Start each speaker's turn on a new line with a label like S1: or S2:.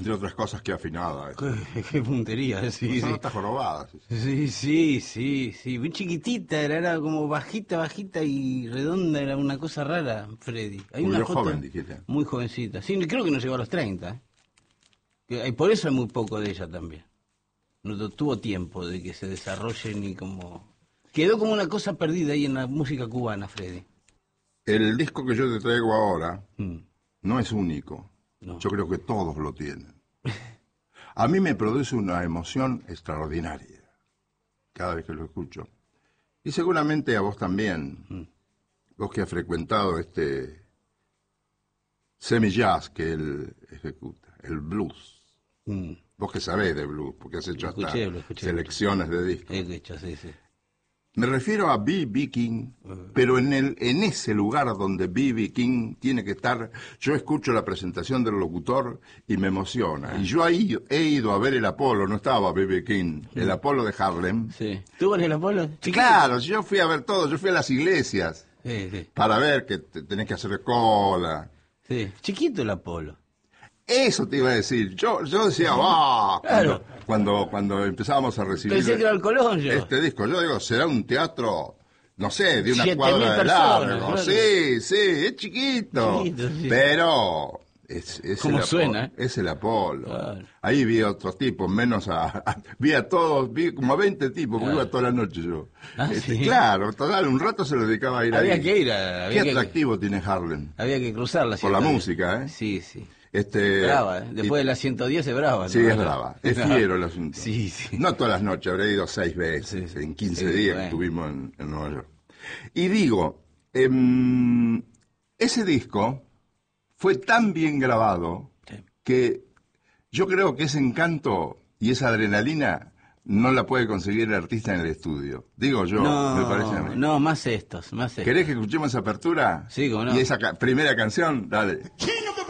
S1: entre otras cosas, que afinada.
S2: Qué puntería, sí.
S1: Son notas jorobadas.
S2: Sí. Muy chiquitita, era como bajita y redonda, era una cosa rara, Freddy. Hay una
S1: Murió
S2: foto
S1: joven, dijiste.
S2: muy jovencita. Sí, creo que no llegó a los 30. Por eso hay muy poco de ella también. No tuvo tiempo de que se desarrolle ni como... Quedó como una cosa perdida ahí en la música cubana, Freddy.
S1: El disco que yo te traigo ahora
S2: Mm,
S1: no es único.
S2: no.
S1: Yo creo que todos lo tienen. A mí me produce una emoción extraordinaria cada vez que lo escucho. Y seguramente a vos también. Vos que has frecuentado este semi-jazz que él ejecuta, el blues.
S2: Mm.
S1: Vos que sabés de blues, porque has hecho
S2: Lo
S1: hasta
S2: escuché.
S1: selecciones de discos.
S2: Sí.
S1: Me refiero a B.B. King, pero en ese lugar donde B.B. King tiene que estar, yo escucho la presentación del locutor y me emociona. Y yo ahí he ido a ver el Apolo, no estaba B.B. King, el Apolo de Harlem.
S2: Sí. ¿Tuvo en el Apolo?
S1: Claro, yo fui a ver todo, yo fui a las iglesias
S2: Sí.
S1: para ver que tenés que hacer cola.
S2: Sí. Chiquito el Apolo.
S1: Eso te iba a decir. Yo decía,
S2: Claro.
S1: cuando empezábamos a recibir
S2: Pensé que era el Colón yo.
S1: este disco, yo digo, será un teatro, no sé, de una
S2: 7.000
S1: cuadra de
S2: personas,
S1: largo.
S2: claro.
S1: Sí, es chiquito.
S2: Chiquito, sí.
S1: Pero es
S2: ¿Cómo
S1: el
S2: suena,
S1: Apolo, es el Apolo.
S2: Claro.
S1: Ahí vi a otros tipos, vi a todos, vi como a 20 tipos, porque iba toda la noche yo.
S2: ¿Sí?
S1: Claro, total, un rato se lo dedicaba a ir
S2: Había
S1: ahí.
S2: que ir
S1: Qué atractivo tiene Harlem.
S2: Había que cruzarla.
S1: Por la música, ¿eh?
S2: Sí.
S1: Brava,
S2: ¿eh? Después de las 110 es brava, ¿no?
S1: Sí, es brava. Es fiero el asunto.
S2: Sí.
S1: No todas las noches, habré ido 6 veces, en 15 días que estuvimos en Nueva York. Y digo, ese disco fue tan bien grabado que yo creo que ese encanto y esa adrenalina no la puede conseguir el artista en el estudio. Digo yo, me parece a mí.
S2: No, más estos.
S1: ¿Querés que escuchemos esa apertura?
S2: Sí, cómo no.
S1: Y esa primera canción, dale.
S3: King of